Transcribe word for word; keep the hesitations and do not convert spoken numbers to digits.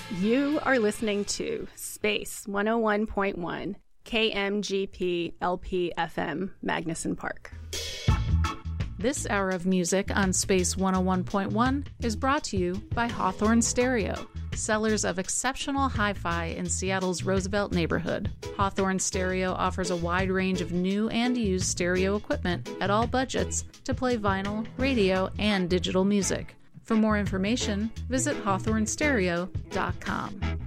You are listening to Space one oh one point one, K M G P L P F M, Magnuson Park. This hour of music on Space one oh one point one is brought to you by Hawthorne Stereo, sellers of exceptional hi-fi in Seattle's Roosevelt neighborhood. Hawthorne Stereo offers a wide range of new and used stereo equipment at all budgets to play vinyl, radio, and digital music. For more information, visit hawthorne stereo dot com.